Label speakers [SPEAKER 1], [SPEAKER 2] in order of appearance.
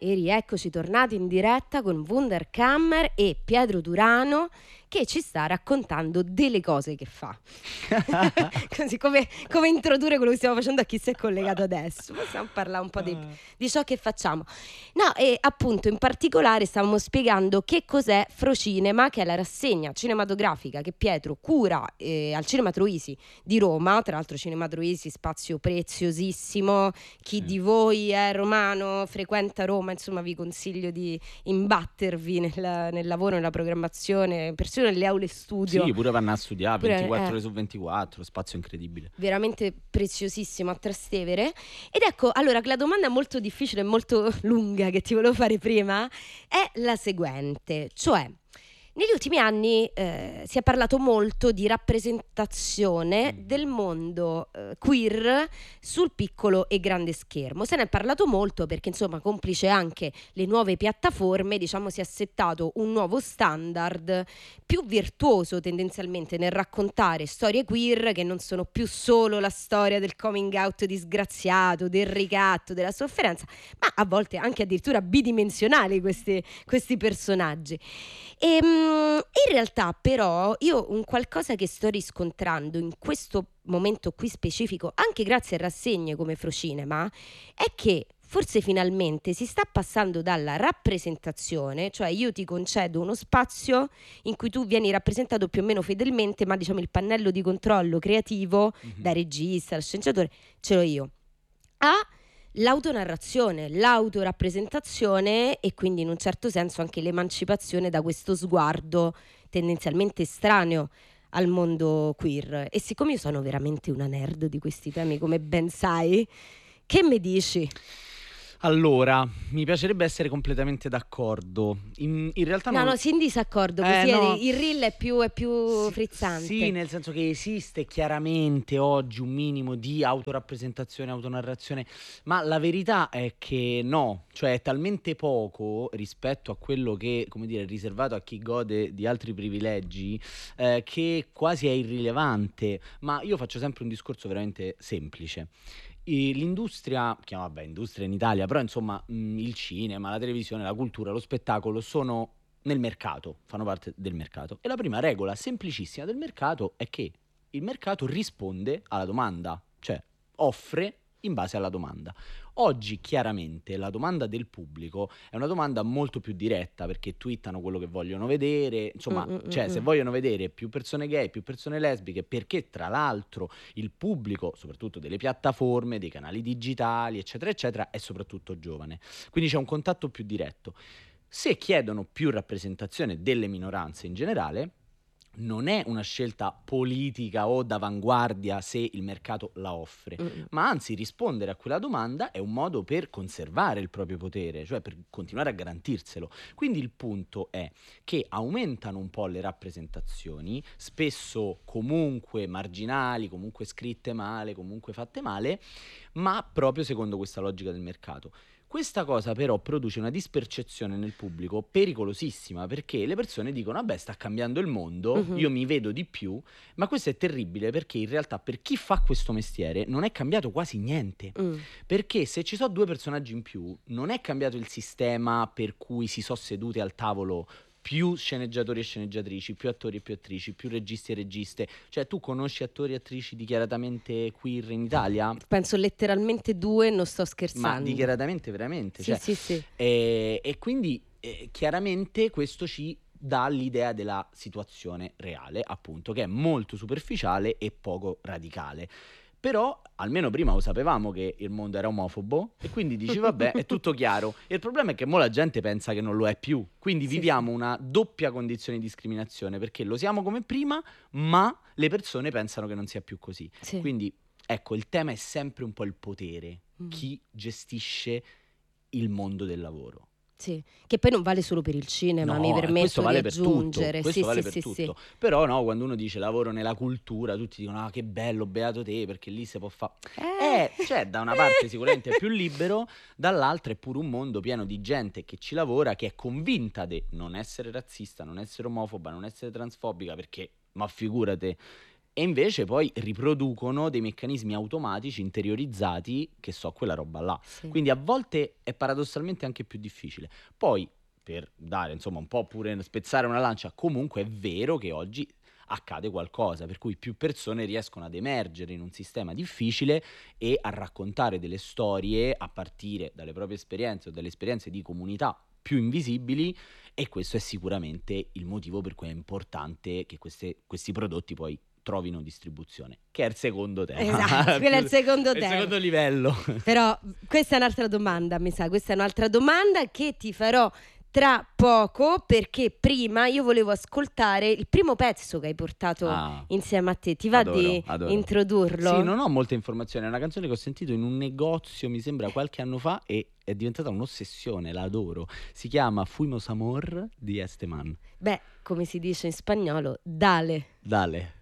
[SPEAKER 1] E rieccoci tornati in diretta con Wunderkammer e Pietro Turano che ci sta raccontando delle cose che fa. Così come introdurre quello che stiamo facendo a chi si è collegato adesso. Possiamo parlare un po' di ciò che facciamo. No, e appunto in particolare stavamo spiegando che cos'è Frocinema, che è la rassegna cinematografica che Pietro cura al Cinema Troisi di Roma. Tra l'altro Cinema Troisi, spazio preziosissimo. Chi di voi è romano, frequenta Roma, insomma vi consiglio di imbattervi nel lavoro, nella programmazione, persino nelle aule studio.
[SPEAKER 2] Sì, pure vanno a studiare
[SPEAKER 1] Pure,
[SPEAKER 2] 24 ore su 24, spazio incredibile.
[SPEAKER 1] Veramente preziosissimo a Trastevere. Ed ecco, allora, la domanda molto difficile e molto lunga che ti volevo fare prima è la seguente, cioè negli ultimi anni si è parlato molto di rappresentazione del mondo queer sul piccolo e grande schermo. Se ne è parlato molto perché, insomma, complice anche le nuove piattaforme, diciamo, si è settato un nuovo standard più virtuoso tendenzialmente nel raccontare storie queer che non sono più solo la storia del coming out disgraziato, del ricatto, della sofferenza, ma a volte anche addirittura bidimensionali questi personaggi. In realtà però io un qualcosa che sto riscontrando in questo momento qui specifico, anche grazie a rassegne come Frocinema, è che forse finalmente si sta passando dalla rappresentazione, cioè io ti concedo uno spazio in cui tu vieni rappresentato più o meno fedelmente, ma diciamo il pannello di controllo creativo da regista, da sceneggiatore, ce l'ho io. L'autonarrazione, l'autorappresentazione e quindi in un certo senso anche l'emancipazione da questo sguardo tendenzialmente estraneo al mondo queer. E siccome io sono veramente una nerd di questi temi, come ben sai, che mi dici?
[SPEAKER 2] Allora, mi piacerebbe essere completamente d'accordo. In realtà
[SPEAKER 1] No, si in disaccordo, così
[SPEAKER 2] no.
[SPEAKER 1] il reel è più frizzante.
[SPEAKER 2] Sì, nel senso che esiste chiaramente oggi un minimo di autorappresentazione, autonarrazione, ma la verità è che no, cioè è talmente poco rispetto a quello che, come dire, è riservato a chi gode di altri privilegi, che quasi è irrilevante. Ma io faccio sempre un discorso veramente semplice. L'industria, industria in Italia, però insomma il cinema, la televisione, la cultura, lo spettacolo sono nel mercato, fanno parte del mercato. E la prima regola semplicissima del mercato è che il mercato risponde alla domanda, cioè offre in base alla domanda. Oggi chiaramente la domanda del pubblico è una domanda molto più diretta perché twittano quello che vogliono vedere, insomma, cioè se vogliono vedere più persone gay, più persone lesbiche, perché tra l'altro il pubblico, soprattutto delle piattaforme, dei canali digitali, eccetera, eccetera, è soprattutto giovane. Quindi c'è un contatto più diretto. Se chiedono più rappresentazione delle minoranze in generale, non è una scelta politica o d'avanguardia se il mercato la offre, ma anzi rispondere a quella domanda è un modo per conservare il proprio potere, cioè per continuare a garantirselo. Quindi il punto è che aumentano un po' le rappresentazioni, spesso comunque marginali, comunque scritte male, comunque fatte male, ma proprio secondo questa logica del mercato. Questa cosa però produce una dispercezione nel pubblico pericolosissima perché le persone dicono vabbè sta cambiando il mondo, io mi vedo di più, ma questo è terribile perché in realtà per chi fa questo mestiere non è cambiato quasi niente, perché se ci sono due personaggi in più non è cambiato il sistema per cui si sono sedute al tavolo più sceneggiatori e sceneggiatrici, più attori e più attrici, più registi e registe. Cioè tu conosci attori e attrici dichiaratamente queer in Italia?
[SPEAKER 1] Penso letteralmente 2, non sto scherzando.
[SPEAKER 2] Ma dichiaratamente veramente?
[SPEAKER 1] Sì.
[SPEAKER 2] E quindi chiaramente questo ci dà l'idea della situazione reale, appunto, che è molto superficiale e poco radicale. Però almeno prima lo sapevamo che il mondo era omofobo e quindi dici vabbè è tutto chiaro. E il problema è che mo la gente pensa che non lo è più, quindi viviamo una doppia condizione di discriminazione perché lo siamo come prima ma le persone pensano che non sia più così. Quindi ecco, il tema è sempre un po' il potere, chi gestisce il mondo del lavoro.
[SPEAKER 1] Sì, che poi non vale solo per il cinema, mi permetto
[SPEAKER 2] vale
[SPEAKER 1] di aggiungere.
[SPEAKER 2] Questo vale per tutto. Però no, quando uno dice lavoro nella cultura, tutti dicono che bello, beato te, perché lì si può fare. Cioè, da una parte sicuramente è più libero, dall'altra è pure un mondo pieno di gente che ci lavora, che è convinta di non essere razzista, non essere omofoba, non essere transfobica, perché, ma figurate, e invece poi riproducono dei meccanismi automatici interiorizzati che so quella roba là.
[SPEAKER 1] Sì.
[SPEAKER 2] Quindi a volte è paradossalmente anche più difficile. Poi, per dare insomma un po' pure spezzare una lancia, comunque è vero che oggi accade qualcosa, per cui più persone riescono ad emergere in un sistema difficile e a raccontare delle storie a partire dalle proprie esperienze o dalle esperienze di comunità più invisibili, e questo è sicuramente il motivo per cui è importante che questi prodotti poi trovino distribuzione, che è il secondo tema.
[SPEAKER 1] Esatto, quello è il secondo
[SPEAKER 2] È il
[SPEAKER 1] tema.
[SPEAKER 2] secondo livello.
[SPEAKER 1] Però questa è un'altra domanda, mi sa, questa è un'altra domanda che ti farò tra poco, perché prima io volevo ascoltare il primo pezzo che hai portato insieme a te. Ti va di introdurlo?
[SPEAKER 2] Sì, non ho molte informazioni, è una canzone che ho sentito in un negozio, mi sembra qualche anno fa, e è diventata un'ossessione, la adoro. Si chiama Fuimos Amor di Esteman.
[SPEAKER 1] Beh, come si dice in spagnolo, dale.
[SPEAKER 2] Dale.